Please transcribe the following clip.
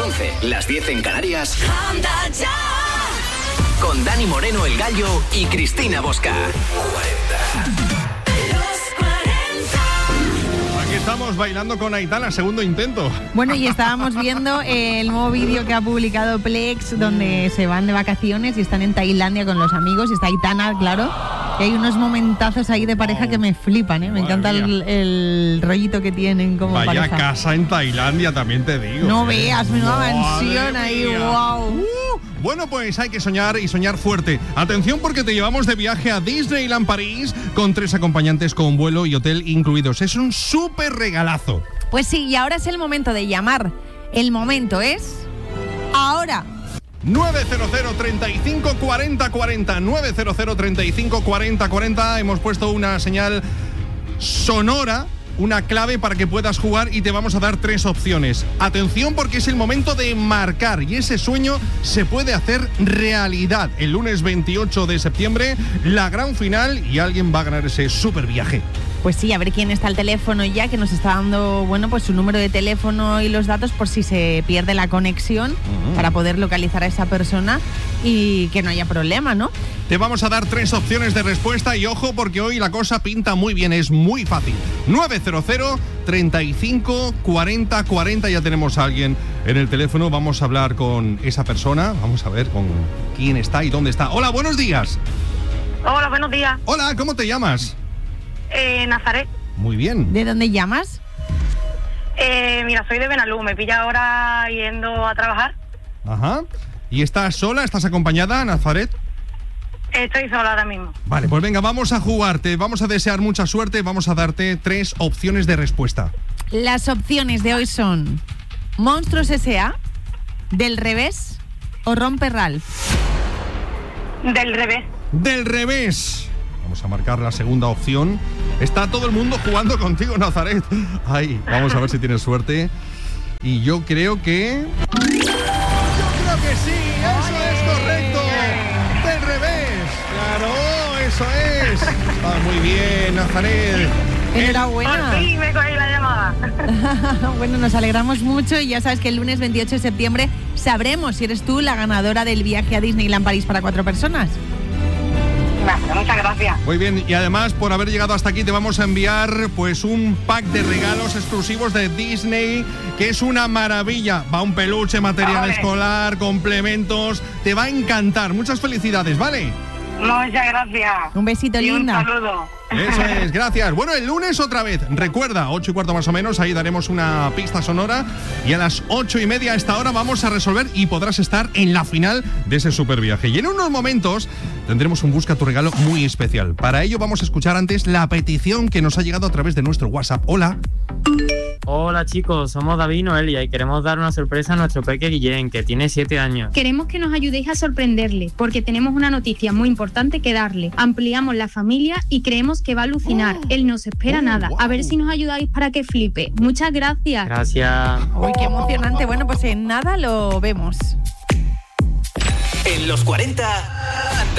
11, las 10 en Canarias. Con Dani Moreno, el Gallo, y Cristina Bosca. 40. Estamos bailando con Aitana, segundo intento. Bueno, y estábamos viendo el nuevo vídeo que ha publicado Plex, donde se van de vacaciones y están en Tailandia con los amigos. Y está Aitana, claro. Y hay unos momentazos ahí de pareja que me flipan, ¿eh? Me encanta el rollito que tienen como Vaya pareja. Casa en Tailandia, también te digo. No veas, menuda mansión ahí, wow. Bueno, pues hay que soñar y soñar fuerte. Atención, porque te llevamos de viaje a Disneyland París con 3 acompañantes con vuelo y hotel incluidos. Es un súper regalazo. Pues sí, y ahora es el momento de llamar. El momento es ahora. 900 35 40 40 900 35 40 40. Hemos puesto una señal sonora, una clave para que puedas jugar, y te vamos a dar 3 opciones. Atención, porque es el momento de marcar y ese sueño se puede hacer realidad. El lunes 28 de septiembre, la gran final, y alguien va a ganar ese súper viaje. Pues sí, a ver quién está al teléfono ya, que nos está dando, bueno, pues su número de teléfono y los datos por si se pierde la conexión, para poder localizar a esa persona y que no haya problema, ¿no? Te vamos a dar 3 opciones de respuesta y ojo, porque hoy la cosa pinta muy bien, es muy fácil. 900 35 40 40, ya tenemos a alguien en el teléfono, vamos a hablar con esa persona, vamos a ver con quién está y dónde está. Hola, buenos días. Hola, buenos días. Hola, ¿cómo te llamas? Nazaret. Muy bien. ¿De dónde llamas? Mira, soy de Benalú, me pilla ahora yendo a trabajar. Ajá. ¿Y estás sola? ¿Estás acompañada, Nazaret? Estoy sola ahora mismo. Vale, pues venga, vamos a jugarte, vamos a desear mucha suerte, vamos a darte 3 opciones de respuesta. Las opciones de hoy son Monstruos S.A., Del Revés o Rompe Ralph. Del revés. Del revés. Vamos a marcar la segunda opción. Está todo el mundo jugando contigo, Nazaret. Ay, vamos a ver si tienes suerte. Y yo creo que... Yo creo que sí, eso es correcto. Del revés. Claro, eso es. Muy bien, Nazaret. Enhorabuena. Por fin me cogí la llamada. Bueno, nos alegramos mucho y ya sabes que el lunes 28 de septiembre sabremos si eres tú la ganadora del viaje a Disneyland París para 4 personas. Muchas gracias. Muy bien, y además por haber llegado hasta aquí te vamos a enviar pues un pack de regalos exclusivos de Disney, que es una maravilla. Va un peluche, material escolar, complementos, te va a encantar. Muchas felicidades, ¿vale? Muchas gracias. Un besito, y linda. Un saludo. Eso es, gracias. Bueno, el lunes otra vez, recuerda, 8:15 más o menos, ahí daremos una pista sonora, y a las 8:30 a esta hora vamos a resolver y podrás estar en la final de ese super viaje. Y en unos momentos tendremos un Busca tu Regalo muy especial. Para ello vamos a escuchar antes la petición que nos ha llegado a través de nuestro WhatsApp. Hola. Hola chicos, somos David y Noelia y queremos dar una sorpresa a nuestro peque Guillén, que tiene 7 años. Queremos que nos ayudéis a sorprenderle, porque tenemos una noticia muy importante que darle. Ampliamos la familia y creemos que va a alucinar. Él no se espera nada. A ver si nos ayudáis para que flipe. Muchas gracias. Gracias. Uy, qué emocionante. Bueno, pues en nada lo vemos. En los 40...